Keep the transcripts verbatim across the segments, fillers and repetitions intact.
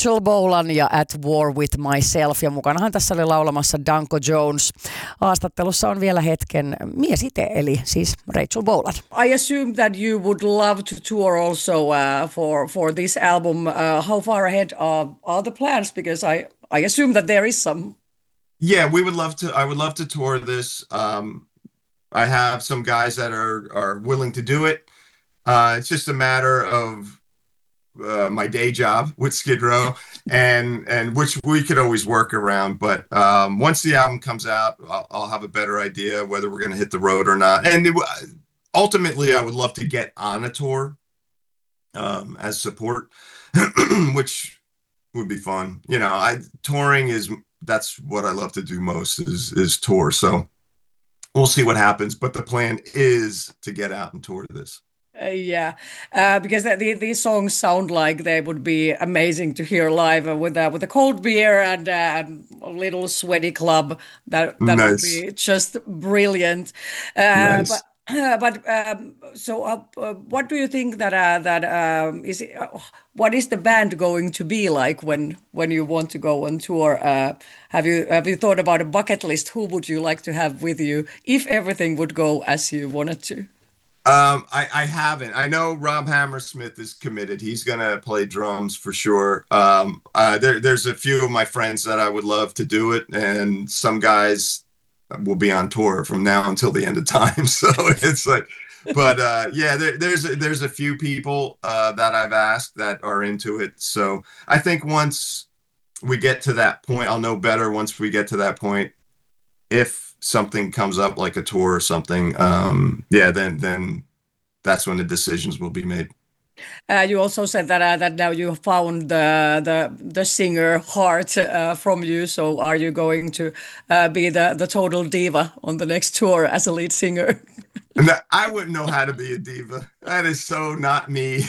Rachel Bolan ja At War with Myself, ja mukanahan tässä oli laulamassa Danko Jones. Haastattelussa on vielä hetken mies itse, eli siis Rachel Bolan. I assume that you would love to tour also uh, for for this album. Uh, how far ahead are, are the plans? Because I, I assume that there is some. Yeah, we would love to. I would love to tour this. Um, I have some guys that are are willing to do it. Uh, it's just a matter of uh, my day job with Skid Row, and and which we could always work around. But um, once the album comes out, I'll, I'll have a better idea whether we're going to hit the road or not. And it, ultimately, I would love to get on a tour um, as support, which would be fun. You know, I touring is that's what I love to do most is is tour. So we'll see what happens. But the plan is to get out and tour this. Uh, yeah, uh, because the, the, these songs sound like they would be amazing to hear live uh, with uh, with a cold beer and, uh, and a little sweaty club. That that Nice. would be just brilliant. Uh, Nice. But uh, but um, so uh, uh, what do you think that uh, that um, is? Uh, what is the band going to be like when when you want to go on tour? Uh, have you have you thought about a bucket list? Who would you like to have with you if everything would go as you wanted to? Um, I, I haven't. I know Rob Hammersmith is committed. He's gonna play drums for sure. Um, uh, there, there's a few of my friends that I would love to do it, and some guys will be on tour from now until the end of time. So it's like, but uh, yeah, there, there's a, there's a few people uh, that I've asked that are into it. So I think once we get to that point, I'll know better. Once we get to that point, if something comes up like a tour or something, um, yeah, then then that's when the decisions will be made. Uh, you also said that uh, that now you found the the the singer heart uh, from you. So are you going to uh, be the the total diva on the next tour as a lead singer? And that, I wouldn't know how to be a diva. That is so not me.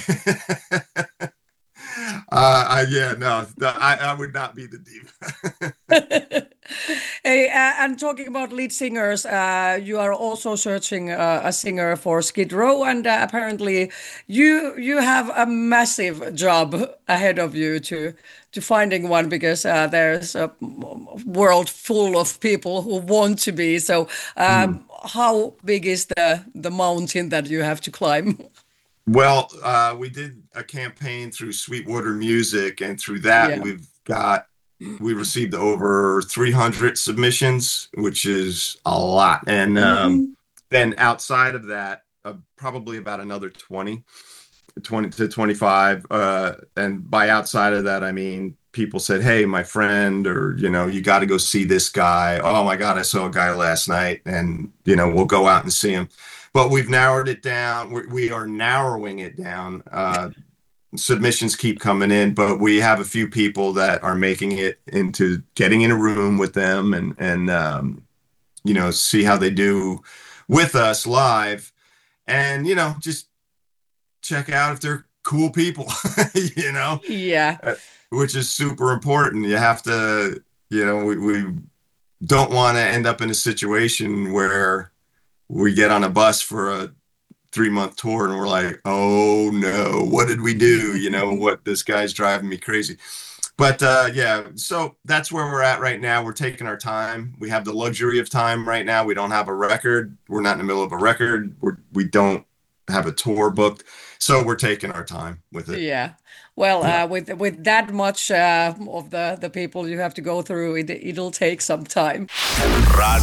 uh, I, yeah, no, I, I would not be the diva. Hey, uh, and talking about lead singers, uh, you are also searching uh, a singer for Skid Row, and uh, apparently you you have a massive job ahead of you to to finding one because uh, there's a world full of people who want to be. So, um, mm. how big is the the mountain that you have to climb? Well, uh, we did a campaign through Sweetwater Music, and through that yeah. we've got. We received over three hundred submissions, which is a lot. And um, mm-hmm. then outside of that, uh, probably about another twenty, twenty to twenty-five. Uh, and by outside of that, I mean, people said, hey, my friend, or, you know, you got to go see this guy. Oh, my God, I saw a guy last night. And, you know, we'll go out and see him. But we've narrowed it down. We, we are narrowing it down. Uh, submissions keep coming in, but we have a few people that are making it into getting in a room with them and and um you know, see how they do with us live, and you know, just check out if they're cool people. You know, yeah, uh, which is super important. You have to, you know, we, we don't want to end up in a situation where we get on a bus for a three month tour and we're like, oh no, what did we do? You know, what, this guy's driving me crazy. But uh, yeah, so that's where we're at right now. We're taking our time. We have the luxury of time right now. We don't have a record. We're not in the middle of a record. We're, we don't have a tour booked. So we're taking our time with it. Yeah. Well, yeah. Uh, with with that much uh, of the, the people you have to go through, it, it'll take some time.